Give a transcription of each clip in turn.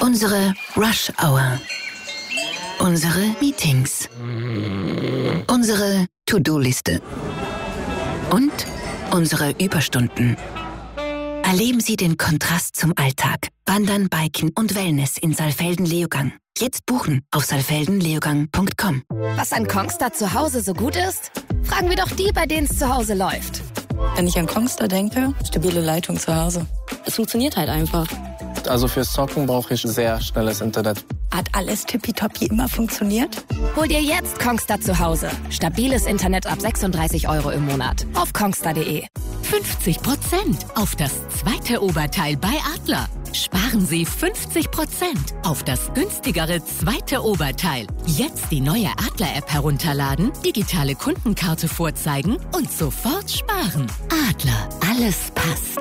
Unsere Rush Hour. Unsere Meetings. Unsere To-Do-Liste. Und unsere Überstunden. Erleben Sie den Kontrast zum Alltag. Wandern, Biken und Wellness in Saalfelden-Leogang. Jetzt buchen auf saalfeldenleogang.com. Was an Kongstar zu Hause so gut ist? Fragen wir doch die, bei denen es zu Hause läuft. Wenn ich an Kongstar denke, stabile Leitung zu Hause. Es funktioniert halt einfach. Also fürs Zocken brauche ich sehr schnelles Internet. Hat alles tippitoppi immer funktioniert? Hol dir jetzt Kongstar zu Hause. Stabiles Internet ab 36 € im Monat. Auf kongstar.de. 50% auf das zweite Oberteil bei Adler. Sparen Sie 50% auf das günstigere zweite Oberteil. Jetzt die neue Adler-App herunterladen, digitale Kundenkarte vorzeigen und sofort sparen. Adler, alles passt.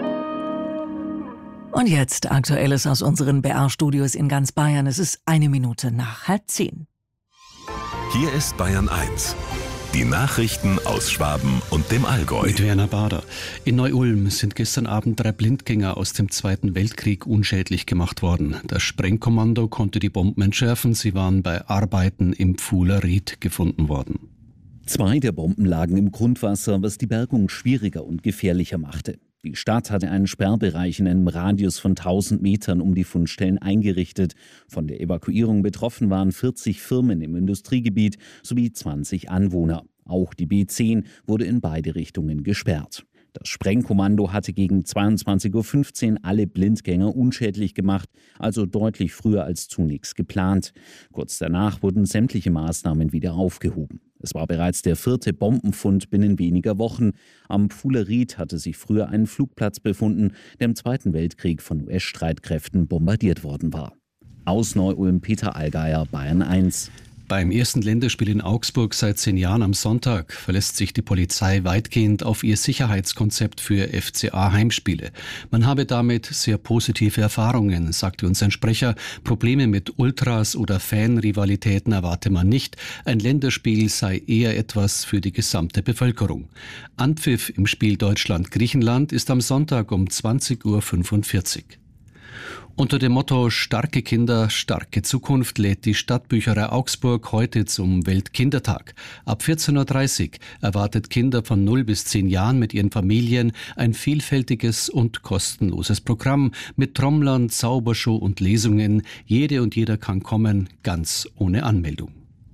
Und jetzt Aktuelles aus unseren BR-Studios in ganz Bayern. Es ist 1 Minute nach 9:30. Hier ist Bayern 1. Die Nachrichten aus Schwaben und dem Allgäu. Mit Werner Bader. In Neu-Ulm sind gestern Abend 3 Blindgänger aus dem Zweiten Weltkrieg unschädlich gemacht worden. Das Sprengkommando konnte die Bomben entschärfen. Sie waren bei Arbeiten im Pfuhler Ried gefunden worden. 2 der Bomben lagen im Grundwasser, was die Bergung schwieriger und gefährlicher machte. Die Stadt hatte einen Sperrbereich in einem Radius von 1000 Metern um die Fundstellen eingerichtet. Von der Evakuierung betroffen waren 40 Firmen im Industriegebiet sowie 20 Anwohner. Auch die B10 wurde in beide Richtungen gesperrt. Das Sprengkommando hatte gegen 22:15 Uhr alle Blindgänger unschädlich gemacht, also deutlich früher als zunächst geplant. Kurz danach wurden sämtliche Maßnahmen wieder aufgehoben. Es war bereits der 4. Bombenfund binnen weniger Wochen. Am Pfuhler Ried hatte sich früher ein Flugplatz befunden, der im Zweiten Weltkrieg von US-Streitkräften bombardiert worden war. Aus Neu-Ulm Peter Allgeier, Bayern 1. Beim ersten Länderspiel in Augsburg seit 10 Jahren am Sonntag verlässt sich die Polizei weitgehend auf ihr Sicherheitskonzept für FCA-Heimspiele. Man habe damit sehr positive Erfahrungen, sagte uns ein Sprecher. Probleme mit Ultras oder Fanrivalitäten erwarte man nicht. Ein Länderspiel sei eher etwas für die gesamte Bevölkerung. Anpfiff im Spiel Deutschland-Griechenland ist am Sonntag um 20:45 Uhr. Unter dem Motto »Starke Kinder, starke Zukunft« lädt die Stadtbücherei Augsburg heute zum Weltkindertag. Ab 14:30 Uhr erwartet Kinder von 0 bis 10 Jahren mit ihren Familien ein vielfältiges und kostenloses Programm mit Trommlern, Zaubershow und Lesungen. Jede und jeder kann kommen, ganz ohne Anmeldung.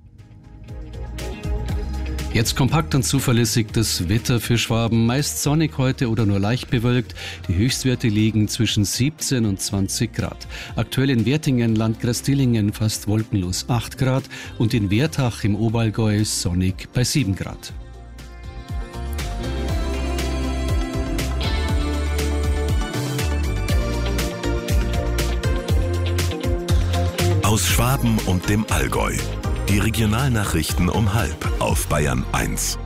Jetzt kompakt und zuverlässig das Wetter für Schwaben. Meist sonnig heute oder nur leicht bewölkt. Die Höchstwerte liegen zwischen 17 und 20 Grad. Aktuell in Wertingen, Landkreis Dillingen fast wolkenlos 8 Grad und in Wertach im Oberallgäu sonnig bei 7 Grad. Aus Schwaben und dem Allgäu. Die Regionalnachrichten um 12:30 auf Bayern 1.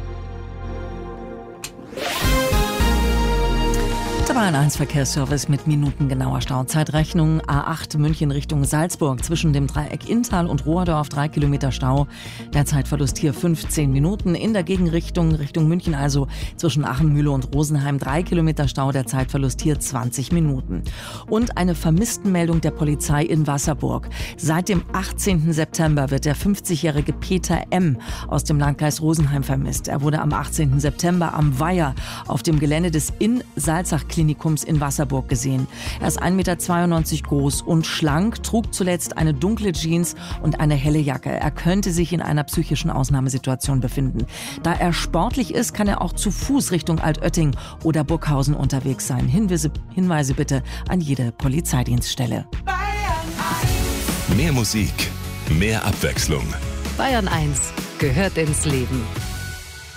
Der Bayern 1 Verkehrsservice mit minutengenauer Stauzeitrechnung. A8 München Richtung Salzburg zwischen dem Dreieck Inntal und Rohrdorf 3 Kilometer Stau. Der Zeitverlust hier 15 Minuten. In der Gegenrichtung Richtung München also zwischen Achenmühle und Rosenheim 3 Kilometer Stau. Der Zeitverlust hier 20 Minuten. Und eine Vermisstenmeldung der Polizei in Wasserburg. Seit dem 18. September wird der 50-jährige Peter M. aus dem Landkreis Rosenheim vermisst. Er wurde am 18. September am Weiher auf dem Gelände des In-Salzach-Klinikums in Wasserburg gesehen. Er ist 1,92 Meter groß und schlank, trug zuletzt eine dunkle Jeans und eine helle Jacke. Er könnte sich in einer psychischen Ausnahmesituation befinden. Da er sportlich ist, kann er auch zu Fuß Richtung Altötting oder Burghausen unterwegs sein. Hinweise bitte an jede Polizeidienststelle. Mehr Musik, mehr Abwechslung. Bayern 1 gehört ins Leben.